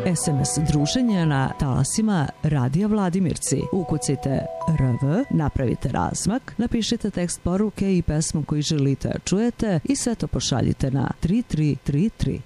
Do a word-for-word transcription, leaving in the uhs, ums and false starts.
S M S druženje na talasima Radija Vladimirci. Ukucite R V, napravite razmak, napišite tekst poruke i pesmu koju želite da čujete i sve to pošaljite na tri tri tri tri.